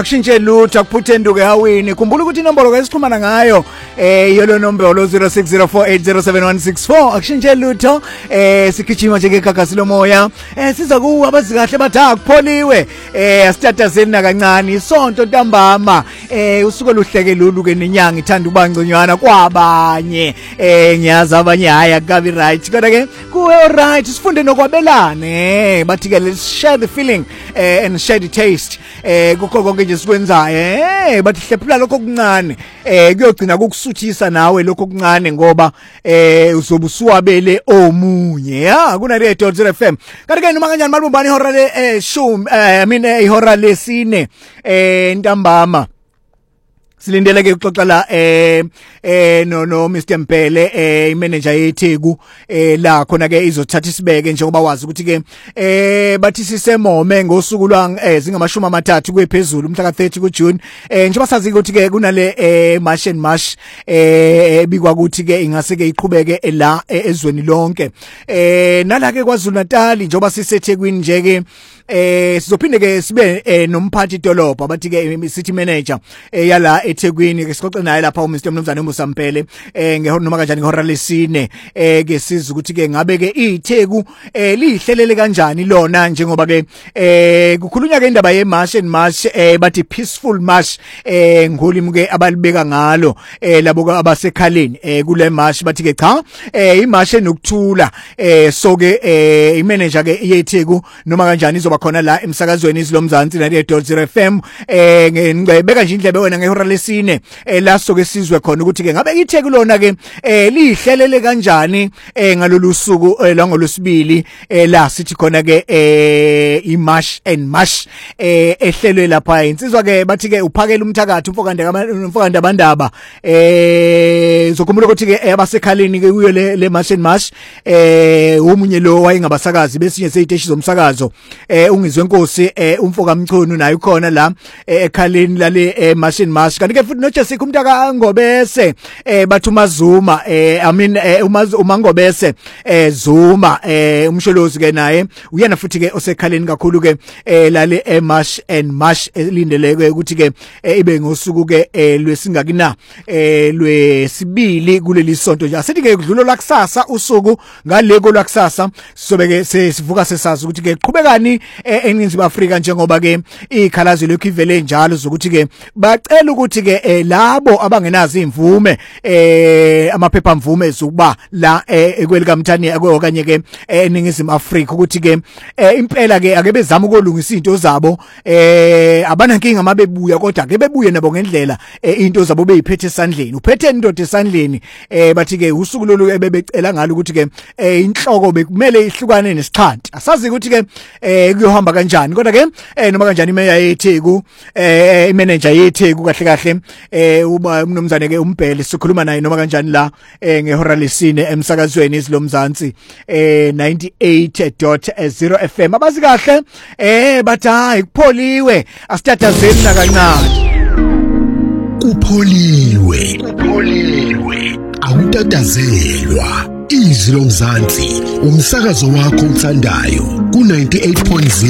Akushintshe lutho akuphutenduke hawini khumbula ukuthi inombolo esixhumana ngayo yolo nombolo 0604807164 akushintshe lutho sigijima nje ngekhakhasi lomoya siza kuwa abazikahle bathi akupholiwe asitatazeni nakancane isonto ntambama usuku luhleke lolu ke nenyanga ithanda ubangconywana kwabanye ngiyazi abanye hayi akabi right kodwa ke kuwe alright sifunde nokwabelane bathi ke let's share the feeling and share the taste kukho konke nje sikwenzayo bathi hlephula lokho okuncane kuyogcina ukusuthisa nawe lokho okuncane ngoba uzobe usuwabele omunye kuna Radio FM kanti ke noma kanjani malumbani ihora le ihora lesine ntambama silindele ke uxoxa la no Mr Mpele imanager yeTheku la khona ke izothatha isibeke njengoba wazi ukuthi ke bathi sisemome ngosuku lwang zingamashumi amathathu kwephezulu umhla ka 30 kuJune njengoba sazi ukuthi ke kunale March and March ebikwa ukuthi ke ingase ke iqhubeke la ezweni lonke nala ke kwaZulu Natal njengoba siseThekwini nje ke sizophinde ke sibe nomphathi dolobha bathi ke city manager yala eThekwini ke sixoxe naye lapha uMr Mnumzane Musampele ngehora noma kanjani ngehora lesine ke siza ukuthi ke ngabe ke iTheku lihlelele kanjani lona njengoba ke kukhulunywa ke indaba ye March and March bathi peaceful march ngolimi ke abalibeka ngalo labo abasekhaleni kule march bathi ke cha imarch enokuthula so ke imanager ke yeTheku noma kanjani izoba khona la emsakazweni izilomzansi na Radio FM ngibeka nje indlebe wena ngehora lesine la soke sizwe khona ukuthi ke ngabe iTheku lona ke lihlelele kanjani ngalolu suku langolosibili la sithi khona ke iMarch and March ehlelwe lapha insizwa ke bathi ke uphakela umthakathi umfokande abandaba zokhumbula ukuthi ke abasekhaleni ke kuyo le March and March umunye lo wayengabasakazi besinye seyiteshi zomsakazo ungizwe Nkosi umfoka Mchunu naye ukhona la ekhaleni lale March and March kanti ke futhi noJessica umntaka Ngobese bathi uMazuma uMangobese Zuma umsholozi ke naye uyena futhi ke osekhaleni kakhulu ke lale March and March elindeleke ukuthi ke ibe ngosuku ke lwesingakina lwesibili kuleli sonto nje asithi ke kudlulo lakusasa usuku ngaleko lakusasa sizobe ke sivuka sesazi ukuthi ke qhubekani eningizimu Afrika njengoba ke ikhalazo lokhu ivele njalo zokuthi ke bacela ukuthi ke labo abangenazo imvume amaphepha mvume zokuba la ekwelika mthani okanye ke eningizimu Afrika ukuthi ke impela ke ake bezama ukolungisa izinto zabo abana nkinga mabebuya kodwa ke bebuye nabo ngendlela into zabo beyiphethe esandleni uphethe indoda esandleni bathi ke usuku lolu ebebecela ngalo ukuthi ke inhloko bekumele ihlukane nesixhanti asazi ukuthi ke kuyohamba kanjani kodwa ke noma kanjani imeya yeTheku imanager yeTheku kahle kahle uba umnumzane ke uMbhele sikhuluma naye noma kanjani la ngehora lesine emsakazweni izilomzansi 98.0 FM abazi kahle bathi hayi kupholiwe asitatazeni nakancane kupholiwe awutatazelwa izilomzansi umsakazo wakho umthandayo ku 98.0